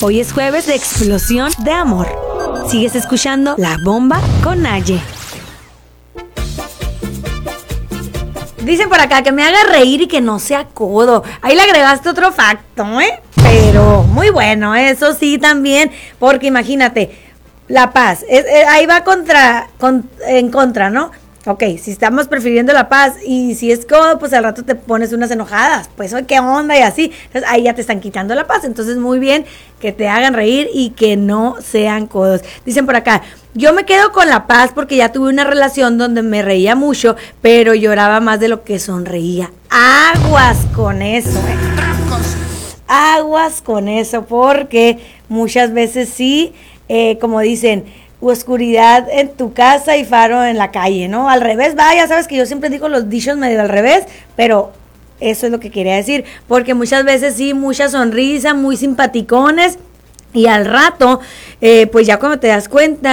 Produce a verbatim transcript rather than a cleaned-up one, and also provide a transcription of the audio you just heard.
Hoy es jueves de explosión de amor. Sigues escuchando La Bomba con Naye. Dicen por acá que me haga reír y que no sea codo. Ahí le agregaste otro facto, ¿eh? Pero muy bueno, eso sí también, porque imagínate, la paz, es, es, ahí va contra, con, en contra, ¿no? Ok, si estamos prefiriendo la paz y si es codo, pues al rato te pones unas enojadas, pues oye, qué onda y así, entonces ahí ya te están quitando la paz, entonces muy bien que te hagan reír y que no sean codos. Dicen por acá, yo me quedo con la paz porque ya tuve una relación donde me reía mucho, pero lloraba más de lo que sonreía. Aguas con eso, eh. Aguas con eso, porque muchas veces sí, eh, como dicen, oscuridad en tu casa y faro en la calle, ¿no? Al revés, vaya, sabes que yo siempre digo los dichos medio al revés, pero eso es lo que quería decir, porque muchas veces sí, mucha sonrisa, muy simpaticones, y al rato, eh, pues ya cuando te das cuenta,